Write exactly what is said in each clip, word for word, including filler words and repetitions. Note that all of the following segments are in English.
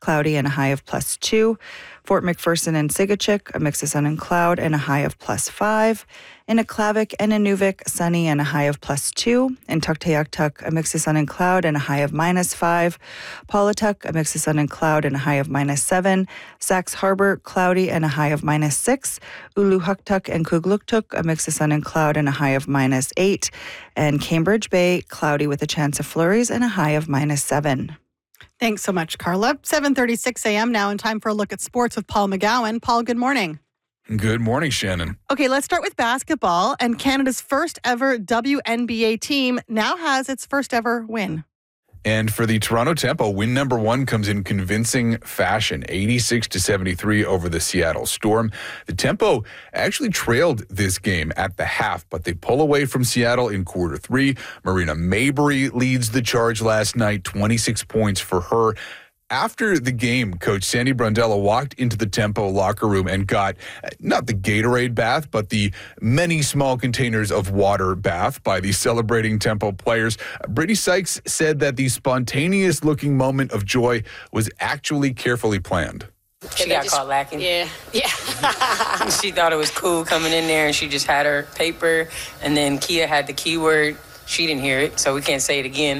cloudy and a high of plus two. Fort McPherson and Sigachik, a mix of sun and cloud and a high of plus five. In Aklavik and Inuvik, sunny and a high of plus two. In Tuktoyaktuk, a mix of sun and cloud and a high of minus five. Paulatuk, a mix of sun and cloud and a high of minus seven. Sax Harbor, cloudy and a high of minus six. Uluhuktuk and Kugluktuk, a mix of sun and cloud and a high of minus eight. And Cambridge Bay, cloudy with a chance of flurries and a high of minus seven. Thanks so much, Carla. seven thirty-six a.m. now, and time for a look at sports with Paul McGowan. Paul, good morning. Good morning, Shannon. Okay, let's start with basketball. And Canada's first ever W N B A team now has its first ever win. And for the Toronto Tempo, win number one comes in convincing fashion, eighty-six to seventy-three over the Seattle Storm. The Tempo actually trailed this game at the half, but they pull away from Seattle in quarter three. Marina Mabrey leads the charge last night, twenty-six points for her. After the game, Coach Sandy Brondello walked into the Tempo locker room and got uh, not the Gatorade bath, but the many small containers of water bath by the celebrating Tempo players. Uh, Brittany Sykes said that the spontaneous-looking moment of joy was actually carefully planned. She got just, caught lacking. Yeah, yeah. She thought it was cool coming in there, and she just had her paper, and then Kia had the keyword. She didn't hear it, so we can't say it again.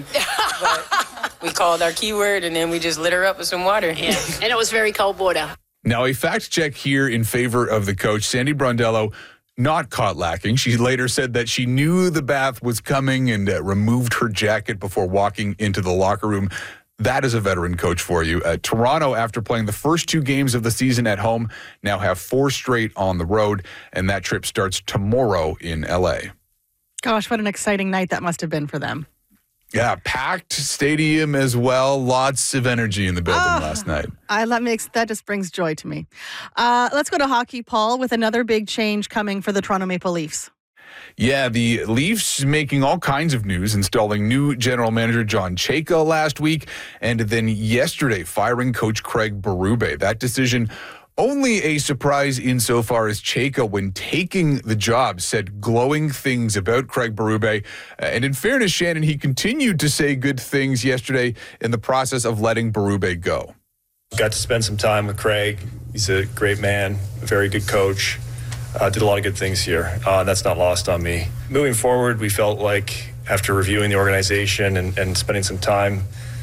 But we called our keyword, and then we just lit her up with some water. Yeah, and it was very cold water. Now, a fact check here in favor of the coach, Sandy Brondello, not caught lacking. She later said that she knew the bath was coming and uh, removed her jacket before walking into the locker room. That is a veteran coach for you. Uh, Toronto, after playing the first two games of the season at home, now have four straight on the road, and that trip starts tomorrow in L A. Gosh, what an exciting night that must have been for them. Yeah, packed stadium as well. Lots of energy in the building oh, last night. I that makes that just brings joy to me. Uh, let's go to hockey, Paul, with another big change coming for the Toronto Maple Leafs. Yeah, the Leafs making all kinds of news, installing new general manager John Chayka last week, and then yesterday firing coach Craig Berube. That decision only a surprise insofar as Chayka, when taking the job, said glowing things about Craig Berube. And in fairness, Shannon, he continued to say good things yesterday in the process of letting Berube go. Got to spend some time with Craig. He's a great man, a very good coach. Uh, did a lot of good things here. Uh, that's not lost on me. Moving forward, we felt like after reviewing the organization and, and spending some time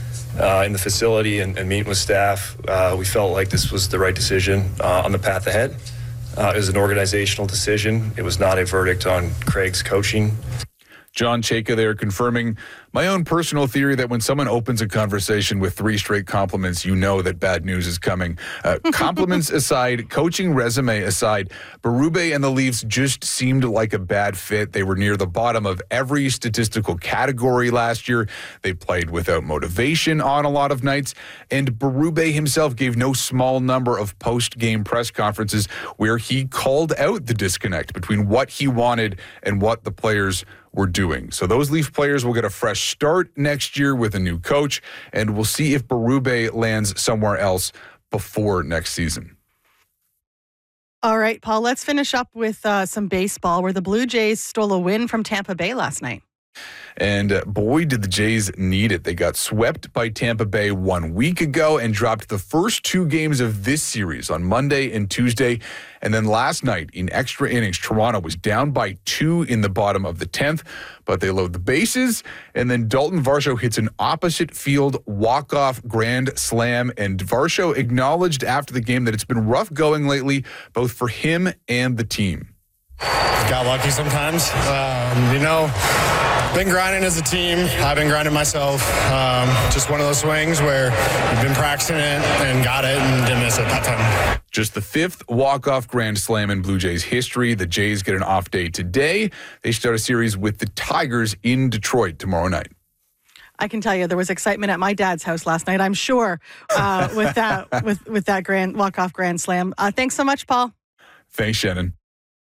Uh, in the facility and, and meeting with staff, uh, we felt like this was the right decision uh, on the path ahead. Uh, it was an organizational decision. It was not a verdict on Craig's coaching. John Chayka there confirming my own personal theory that when someone opens a conversation with three straight compliments, you know that bad news is coming. Uh, compliments aside, coaching resume aside, Berube and the Leafs just seemed like a bad fit. They were near the bottom of every statistical category last year. They played without motivation on a lot of nights, and Berube himself gave no small number of post-game press conferences where he called out the disconnect between what he wanted and what the players were doing. So those Leaf players will get a fresh start next year with a new coach, and we'll see if Berube lands somewhere else before next season. All right, Paul, let's finish up with uh, some baseball, where the Blue Jays stole a win from Tampa Bay last night. And uh, boy, did the Jays need it. They got swept by Tampa Bay one week ago and dropped the first two games of this series on Monday and Tuesday. And then last night in extra innings, Toronto was down by two in the bottom of the tenth, but they load the bases. And then Dalton Varsho hits an opposite field walk-off grand slam. And Varsho acknowledged after the game that it's been rough going lately, both for him and the team. Got lucky sometimes. Um, you know, been grinding as a team. I've been grinding myself. Um, just one of those swings where you've been practicing it and got it and didn't miss it that time. Just the fifth walk-off grand slam in Blue Jays history. The Jays get an off day today. They start a series with the Tigers in Detroit tomorrow night. I can tell you there was excitement at my dad's house last night, I'm sure, uh, with that with, with that grand walk-off grand slam. Uh, thanks so much, Paul. Thanks, Shannon.